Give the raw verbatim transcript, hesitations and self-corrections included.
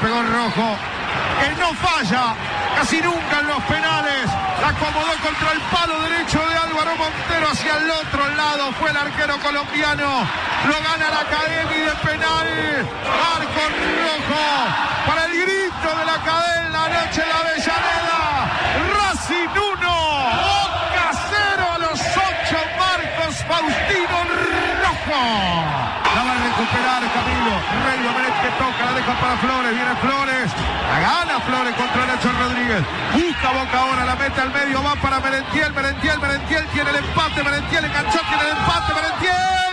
pegó el rojo, que no falla casi nunca en los penales. La acomodó contra el palo derecho de Álvaro Montero hacia el otro lado. Fue el arquero colombiano. Lo gana la Academy de penal. Arco rojo para el grito de la cadena. La noche en la Avellaneda. Racing uno, Boca cero a los ocho. Marcos Faustino Rojo. La va a recuperar Camilo. Rey Domenech que toca, la deja para Flores. Viene Flores. La gana Flores contra Nacho Rodríguez. Busca Boca ahora, la mete al medio. Va para Merentiel. Merentiel, Merentiel tiene el empate. Merentiel enganchó, tiene el empate. Merentiel.